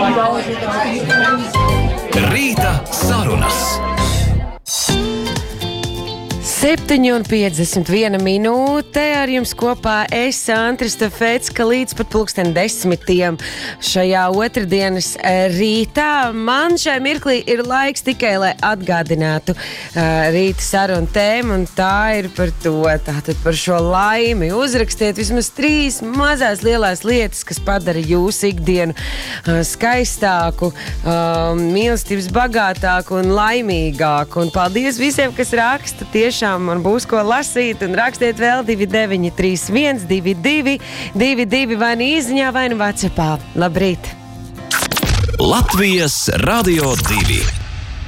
Rīta sarunas. 7:51 minūte ar jums kopā es, Antris Tefecka, līdz pat 10:00 šajā otrdienas rītā. Man šai mirklī ir laiks tikai, lai atgādinātu rīta sarunu tēmu, un tā ir par to, tātad par šo laimi. Uzrakstiet vismaz 3 mazās lielās lietas, kas padara jūsu ikdienu skaistāku, mīlestības bagātāku un laimīgāku. Un paldies visiem, kas raksta, tiešām man būs ko lasīt, un rakstiet vēl 2931 22 vai nu īziņā, vai nu WhatsAppā. Labrīt! Latvijas Radio 2